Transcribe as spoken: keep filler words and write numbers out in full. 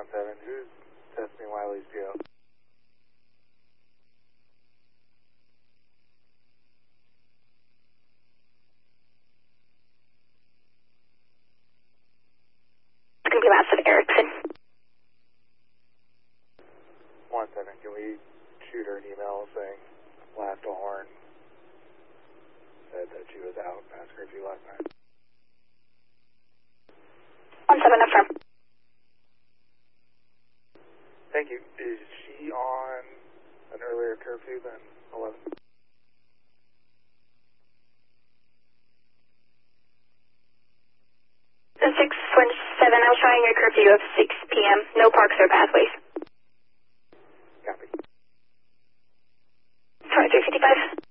seven, who's testing Wiley's P O? It's going to be Massive Erickson. one seven, can we shoot her an email saying laughed a horn, said that she was out past curfew last night? one seven, affirm. Thank you. Is she on an earlier curfew than eleven? six one seven, I'm showing a curfew of six p m No parks or pathways. Copy. Sorry, three fifty-five.